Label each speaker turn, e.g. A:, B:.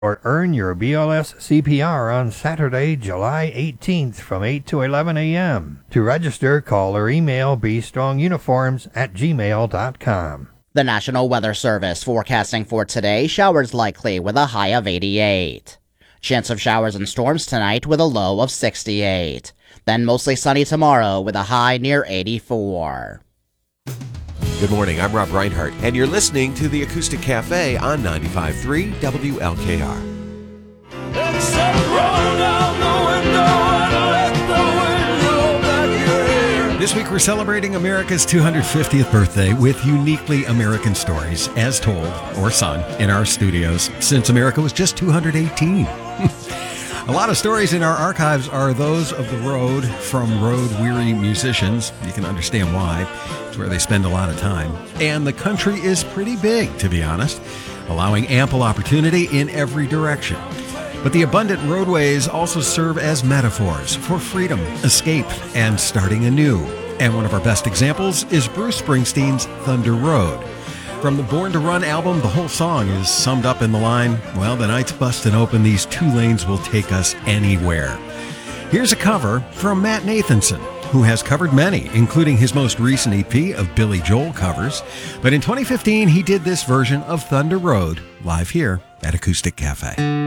A: or earn your BLS CPR on Saturday, July 18th from 8 to 11 a.m. To register, call or email bstronguniforms@gmail.com.
B: The National Weather Service forecasting for today, showers likely with a high of 88. Chance of showers and storms tonight with a low of 68. Then mostly sunny tomorrow with a high near 84.
C: Good morning, I'm Rob Reinhardt, and you're listening to the Acoustic Cafe on 95.3 WLKR.
D: This week we're celebrating America's 250th birthday with uniquely American stories, as told or sung in our studios since America was just 218. A lot of stories in our archives are those of the road from road-weary musicians. You can understand why. It's where they spend a lot of time. And the country is pretty big, to be honest, allowing ample opportunity in every direction. But the abundant roadways also serve as metaphors for freedom, escape, and starting anew. And one of our best examples is Bruce Springsteen's Thunder Road. From the Born to Run album, the whole song is summed up in the line, well, the night's bustin' open, these two lanes will take us anywhere. Here's a cover from Matt Nathanson, who has covered many, including his most recent EP of Billy Joel covers. But in 2015, he did this version of Thunder Road live here at Acoustic Cafe.